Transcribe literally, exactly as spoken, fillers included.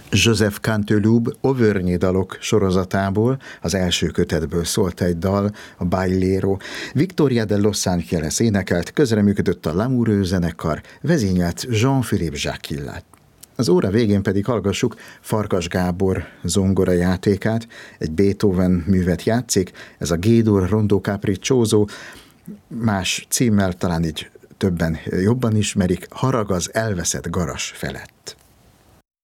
Joseph Canteloup Auvergne dalok sorozatából, az első kötetből szólt egy dal, a Bailero. Victoria de Los Angeles énekelt, közreműködött a Lamoureux zenekar, vezényelt Jean-Philippe Jacquillat. Az óra végén pedig hallgassuk Farkas Gábor zongora játékát, egy Beethoven művet játszik, ez a G-dur Rondó Capriccioso, más címmel talán így többen jobban ismerik, Harag az elveszett garas felett.